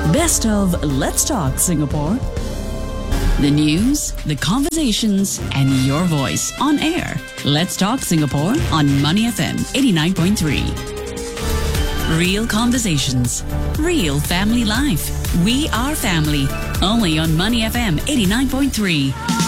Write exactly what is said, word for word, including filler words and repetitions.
Best of Let's Talk Singapore. The news, the conversations, and your voice on air. Let's Talk Singapore on Money F M eighty-nine point three. Real conversations, real family life. We are family. Only on Money F M eighty-nine point three.